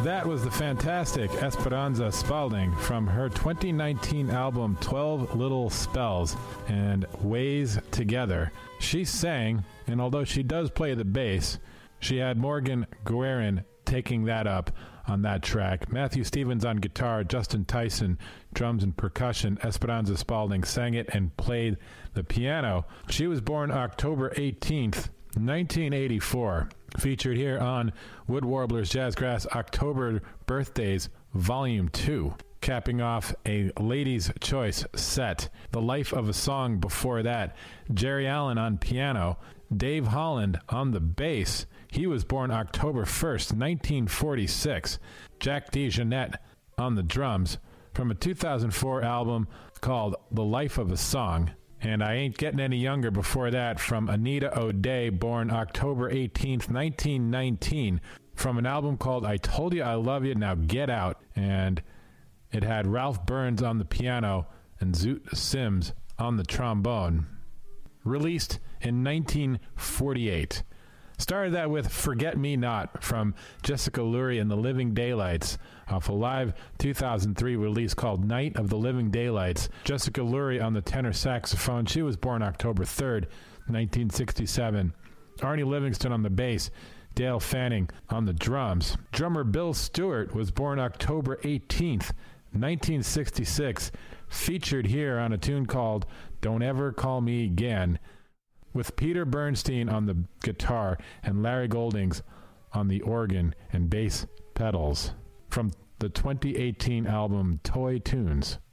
That was the fantastic Esperanza Spalding from her 2019 album 12 Little Spells and Ways Together. She sang, and although she does play the bass, she had Morgan Guerin taking that up on that track. Matthew Stevens on guitar, Justin Tyson drums and percussion. Esperanza Spalding sang it and played the piano. She was born October 18th, 1984. Featured here on Wood Warblers Jazzgrass October Birthdays Volume 2. Capping off a Ladies' Choice set. The Life of a Song before that. Jerry Allen on piano. Dave Holland on the bass. He was born October 1st, 1946. Jack DeJohnette on the drums from a 2004 album called The Life of a Song. And I Ain't Getting Any Younger before that from Anita O'Day, born October 18th, 1919, from an album called I Told You I Love You, Now Get Out. And it had Ralph Burns on the piano and Zoot Sims on the trombone. Released in 1948. Started that with Forget Me Not from Jessica Lurie and the Living Daylights off a live 2003 release called Night of the Living Daylights. Jessica Lurie on the tenor saxophone. She was born October 3rd, 1967. Arnie Livingston on the bass. Dale Fanning on the drums. Drummer Bill Stewart was born October 18th, 1966. Featured here on a tune called Don't Ever Call Me Again, with Peter Bernstein on the guitar and Larry Goldings on the organ and bass pedals from the 2018 album Toy Tunes.